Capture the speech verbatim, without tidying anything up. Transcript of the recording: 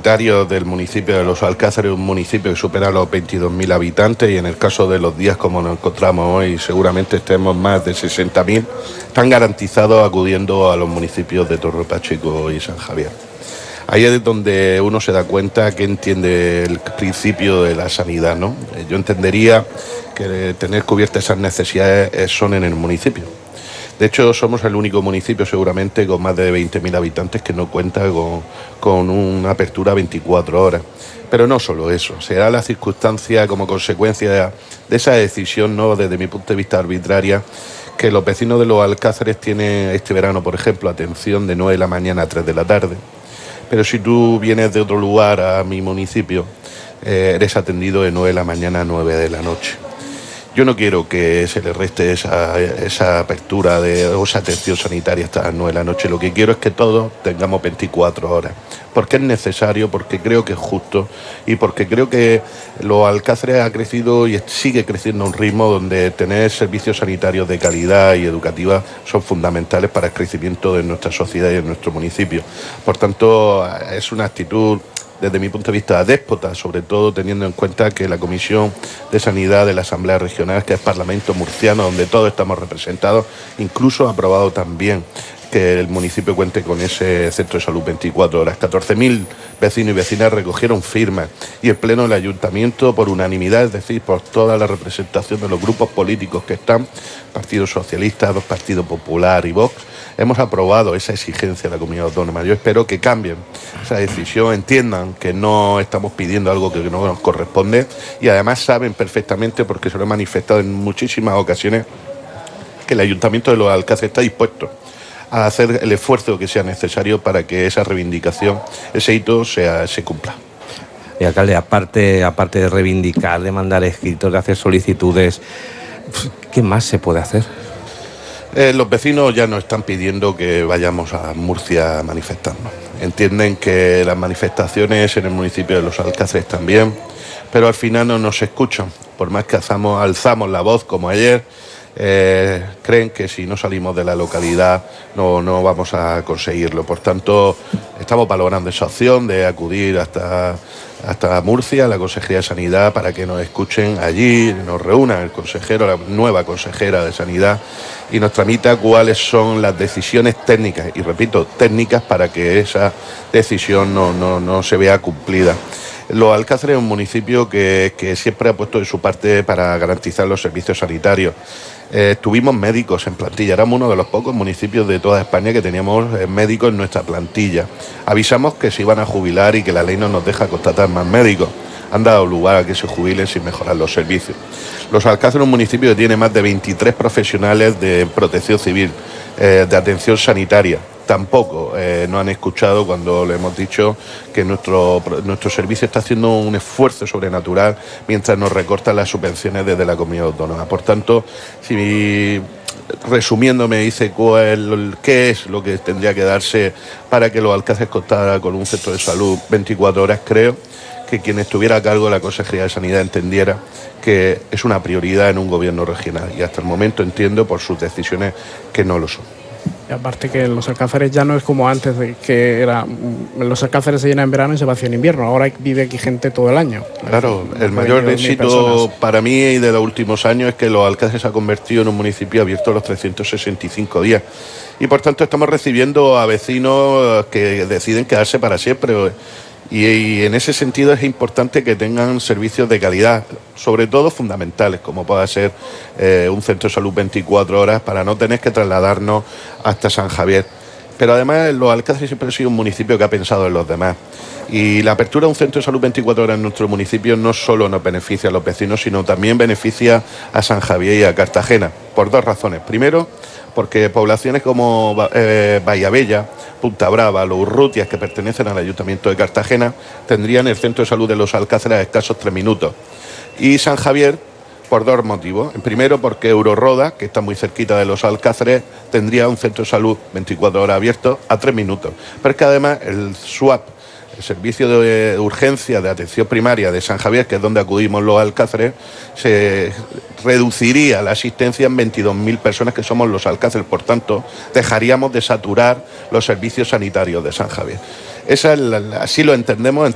sanitarios del municipio de Los Alcázares, un municipio que supera los veintidós mil habitantes, y en el caso de los días como nos encontramos hoy, seguramente estemos más de sesenta mil, están garantizados acudiendo a los municipios de Torre Pacheco y San Javier. Ahí es donde uno se da cuenta que entiende el principio de la sanidad, ¿no? Yo entendería que tener cubiertas esas necesidades son en el municipio. De hecho, somos el único municipio seguramente con más de veinte mil habitantes que no cuenta con, con una apertura veinticuatro horas. Pero no solo eso, se da la circunstancia como consecuencia de esa decisión, ¿no?, desde mi punto de vista arbitraria, que los vecinos de Los Alcázares tienen este verano, por ejemplo, atención de nueve de la mañana a tres de la tarde. Pero si tú vienes de otro lugar a mi municipio, eh, eres atendido de nueve de la mañana a nueve de la noche. Yo no quiero que se le reste esa, esa apertura de, o esa atención sanitaria hasta las nueve de la noche. Lo que quiero es que todos tengamos veinticuatro horas. Porque es necesario, porque creo que es justo y porque creo que Los Alcázares ha crecido y sigue creciendo a un ritmo donde tener servicios sanitarios de calidad y educativa son fundamentales para el crecimiento de nuestra sociedad y de nuestro municipio. Por tanto, es una actitud, desde mi punto de vista, déspota, sobre todo teniendo en cuenta que la Comisión de Sanidad de la Asamblea Regional, que es Parlamento Murciano, donde todos estamos representados, incluso ha aprobado también que el municipio cuente con ese centro de salud veinticuatro horas. catorce mil vecinos y vecinas recogieron firmas y el Pleno del Ayuntamiento, por unanimidad, es decir, por toda la representación de los grupos políticos que están, Partido Socialista, Partido Popular y Vox, hemos aprobado esa exigencia de la comunidad autónoma. Yo espero que cambien esa decisión, entiendan que no estamos pidiendo algo que no nos corresponde y además saben perfectamente, porque se lo he manifestado en muchísimas ocasiones, que el Ayuntamiento de Los Alcázares está dispuesto a hacer el esfuerzo que sea necesario para que esa reivindicación, ese hito, sea, se cumpla. Y alcalde, aparte, aparte de reivindicar, de mandar escritos, de hacer solicitudes, ¿qué más se puede hacer? Eh, los vecinos ya nos están pidiendo que vayamos a Murcia a manifestarnos. Entienden que las manifestaciones en el municipio de Los Alcázares también, pero al final no nos escuchan. Por más que alzamos, alzamos la voz como ayer, Eh, creen que si no salimos de la localidad no, no vamos a conseguirlo. Por tanto, estamos valorando esa opción de acudir hasta, hasta Murcia, la Consejería de Sanidad, para que nos escuchen allí, nos reúnan el consejero, la nueva consejera de Sanidad, y nos tramita cuáles son las decisiones técnicas, y repito, técnicas, para que esa decisión no, no, no se vea cumplida. Los Alcázares es un municipio que, que siempre ha puesto de su parte para garantizar los servicios sanitarios. Eh, tuvimos médicos en plantilla, éramos uno de los pocos municipios de toda España que teníamos eh, médicos en nuestra plantilla. Avisamos que se iban a jubilar y que la ley no nos deja contratar más médicos. Han dado lugar a que se jubilen sin mejorar los servicios. Los Alcázares es un municipio que tiene más de veintitrés profesionales de protección civil, eh, de atención sanitaria. Tampoco eh, nos han escuchado cuando le hemos dicho que nuestro, nuestro servicio está haciendo un esfuerzo sobrenatural mientras nos recortan las subvenciones desde la comunidad autónoma. Por tanto, si resumiendo me dice cuál, qué es lo que tendría que darse para que Los Alcázares contara con un centro de salud veinticuatro horas, creo que quien estuviera a cargo de la Consejería de Sanidad entendiera que es una prioridad en un gobierno regional, y hasta el momento entiendo por sus decisiones que no lo son. Y aparte que Los Alcázares ya no es como antes, de que era Los Alcázares se llena en verano y se vacía en invierno. Ahora vive aquí gente todo el año. Claro, el mayor éxito para mí y de los últimos años es que Los Alcázares se ha convertido en un municipio abierto los trescientos sesenta y cinco días. Y por tanto estamos recibiendo a vecinos que deciden quedarse para siempre. Y, y en ese sentido es importante que tengan servicios de calidad, sobre todo fundamentales, como pueda ser eh, un centro de salud veinticuatro horas, para no tener que trasladarnos hasta San Javier. Pero además Los Alcázares siempre ha sido un municipio que ha pensado en los demás. Y la apertura de un centro de salud veinticuatro horas en nuestro municipio no solo nos beneficia a los vecinos, sino también beneficia a San Javier y a Cartagena, por dos razones. Primero, porque poblaciones como eh, Bahía Punta Brava, Los Urrutias, que pertenecen al Ayuntamiento de Cartagena, tendrían el centro de salud de Los Alcázares a escasos tres minutos. Y San Javier, por dos motivos. En primero, porque Euroroda, que está muy cerquita de Los Alcázares, tendría un centro de salud veinticuatro horas abierto a tres minutos. Pero es que además el SWAP, el servicio de urgencia de atención primaria de San Javier, que es donde acudimos Los Alcázares, se reduciría la asistencia en veintidós mil personas que somos Los Alcázares. Por tanto, dejaríamos de saturar los servicios sanitarios de San Javier. Esa es la, así lo entendemos.